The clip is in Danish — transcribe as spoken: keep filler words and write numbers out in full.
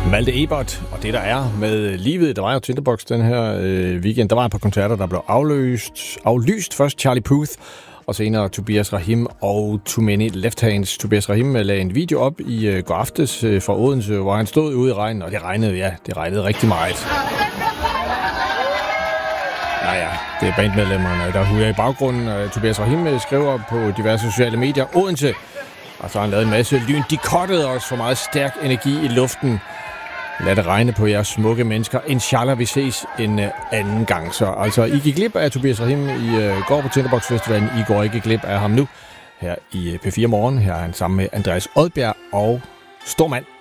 Malte Ebert, og det der er med livet, der var jo Tinderbox den her øh, weekend. Der var et par koncerter, der blev afløst, aflyst. Først Charlie Puth, og senere Tobias Rahim og Too Many Left Hands. Tobias Rahim lagde en video op i øh, går aftes øh, fra Odense, hvor han stod ude i regnen, og det regnede, ja, det regnede rigtig meget. Ja, ja, det er bandmedlemmerne, der hujer i baggrunden. Tobias Rahim skriver på diverse sociale medier, Odense, og så har han lavet en masse lyn. De kottede os for meget stærk energi i luften. Lad det regne på jer smukke mennesker. Inshallah, vi ses en anden gang. Så altså, I gik glip af Tobias Rahim i uh, går på Tinderbox Festivalen. I går ikke glip af ham nu. Her i P fire Morgen. Her er han sammen med Andreas Odbjerg og Stormand.